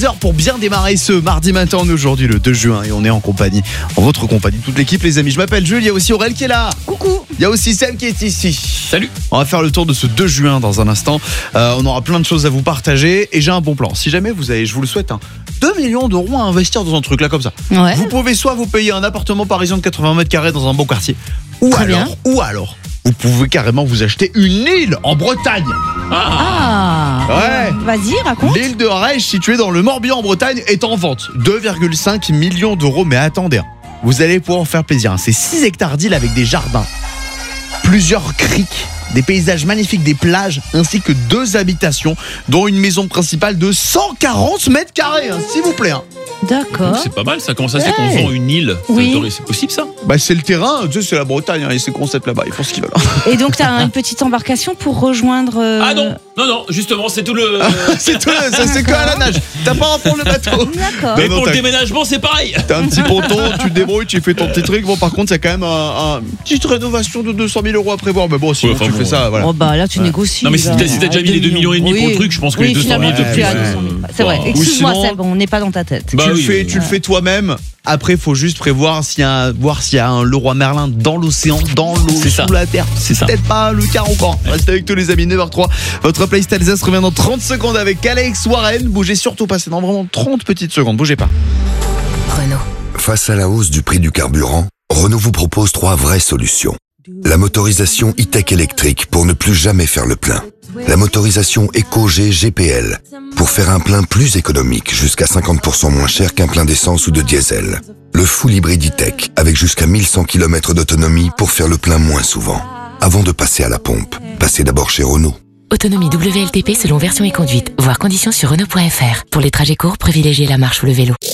6h pour bien démarrer ce mardi matin. On est aujourd'hui le 2 juin et on est en votre compagnie, toute l'équipe les amis. Je m'appelle Jules, il y a aussi Aurel qui est là. Coucou. Il y a aussi Sam qui est ici. Salut. On va faire le tour de ce 2 juin dans un instant. On aura plein de choses à vous partager et j'ai un bon plan. Si jamais vous avez, je vous le souhaite, 2 millions d'euros à investir dans un truc là comme ça. Ouais. Vous pouvez soit vous payer un appartement parisien de 80 mètres carrés dans un bon quartier, ou Très bien. alors, vous pouvez carrément vous acheter une île en Bretagne. Ouais. Vas-y, raconte. L'île de Rèche, située dans le Morbihan en Bretagne, est en vente. 2,5 millions d'euros. Mais attendez, vous allez pouvoir en faire plaisir. C'est 6 hectares d'île avec des jardins, plusieurs criques, des paysages magnifiques, des plages, ainsi que 2 habitations, dont une maison principale de 140 mètres carrés, s'il vous plaît. D'accord. C'est pas mal ça. Comment ça se fait qu'on vend une île? Oui. C'est possible ça? Bah c'est le terrain, tu sais, c'est la Bretagne, et ces concepts là-bas, ils font ce qu'ils veulent. Et donc, tu as une petite embarcation pour rejoindre. Ah non, justement, c'est tout le. C'est tout, ça c'est que à la nage. T'as pas à prendre le bateau. D'accord. Mais Non, pour le t'as- déménagement, c'est pareil. T'as un petit ponton, tu te débrouilles, tu fais ton petit truc. Bon, par contre, il y a quand même une petite rénovation de 200 000 euros à prévoir. Mais bon, sinon Ouais, enfin, tu fais bon. ça, voilà. Oh bah là, tu négocies. Non, mais si là, t'as déjà à mis les 2,5 millions pour le Oui. truc, je pense que Oui, les 200 000 finalement, de tu plus. es à 200 000. C'est vrai. Wow. Excuse-moi, sinon- Seb, on n'est pas dans ta tête. Bah oui, tu le fais toi-même. Après, faut juste prévoir voir s'il y a un Leroy Merlin dans l'océan, dans l'eau, C'est ça. sous la terre. C'est ça. Peut-être pas le cas encore. Restez avec tous les amis, 9h03. Votre playlist Alsace revient dans 30 secondes avec Alex Warren. Bougez surtout pas, c'est dans vraiment 30 petites secondes. Bougez pas. Renault. Face à la hausse du prix du carburant, Renault vous propose 3 vraies solutions. La motorisation e-tech électrique pour ne plus jamais faire le plein. La motorisation EcoG GPL pour faire un plein plus économique, jusqu'à 50% moins cher qu'un plein d'essence ou de diesel. Le full hybride e-tech avec jusqu'à 1100 km d'autonomie pour faire le plein moins souvent. Avant de passer à la pompe, passez d'abord chez Renault. Autonomie WLTP selon version et conduite. Voir conditions sur Renault.fr. Pour les trajets courts, privilégiez la marche ou le vélo.